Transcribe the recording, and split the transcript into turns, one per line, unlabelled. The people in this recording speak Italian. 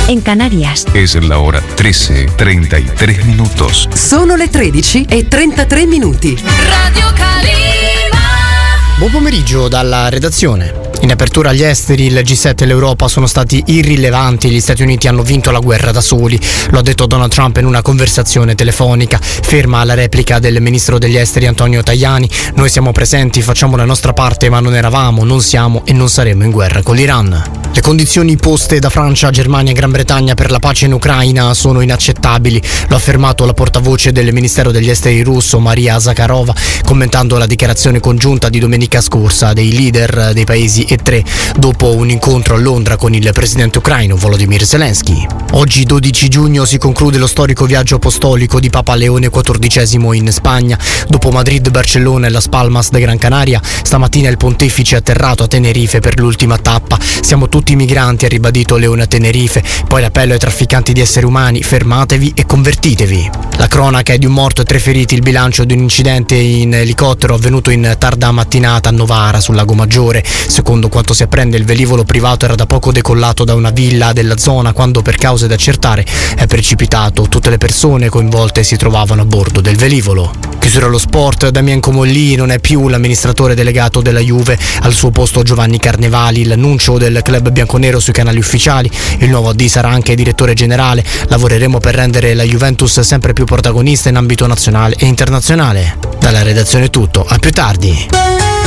en Canarias.
Es la hora 13:33 minutos.
Sono le 13:33 minuti.
Radio Calima.
Buon pomeriggio dalla redazione. In apertura agli esteri, il G7 e l'Europa sono stati irrilevanti, gli Stati Uniti hanno vinto la guerra da soli, lo ha detto Donald Trump in una conversazione telefonica, ferma alla replica del ministro degli esteri Antonio Tajani: noi siamo presenti, facciamo la nostra parte, ma non eravamo, non siamo e non saremo in guerra con l'Iran. Le condizioni poste da Francia, Germania e Gran Bretagna per la pace in Ucraina sono inaccettabili, lo ha affermato la portavoce del Ministero degli Esteri russo Maria Zakharova, commentando la dichiarazione congiunta di domenica scorsa dei leader dei paesi E3 dopo un incontro a Londra con il presidente ucraino Volodymyr Zelensky. Oggi 12 giugno si conclude lo storico viaggio apostolico di Papa Leone XIV in Spagna. Dopo Madrid, Barcellona e Las Palmas de Gran Canaria, stamattina il pontefice è atterrato a Tenerife per l'ultima tappa. Siamo tutti migranti, ha ribadito Leone a Tenerife. Poi l'appello ai trafficanti di esseri umani: fermatevi e convertitevi. La cronaca è di un morto e 3 feriti, il bilancio di un incidente in elicottero avvenuto in tarda mattinata a Novara sul Lago Maggiore. Secondo quanto si apprende, il velivolo privato era da poco decollato da una villa della zona quando, per cause da accertare, è precipitato. Tutte le persone coinvolte si trovavano a bordo del velivolo. Chiusura allo sport, Damien Comolli non è più l'amministratore delegato della Juve, al suo posto Giovanni Carnevali. L'annuncio del club bianconero sui canali ufficiali: il nuovo AD sarà anche direttore generale, lavoreremo per rendere la Juventus sempre più protagonista in ambito nazionale e internazionale. Dalla redazione è tutto, a più tardi.